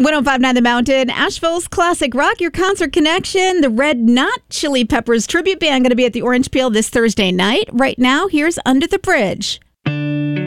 105.9 The Mountain, Asheville's classic rock, your concert connection. The Red Hot Chili Peppers tribute band going to be at the Orange Peel this Thursday night. Right now, here's Under the Bridge.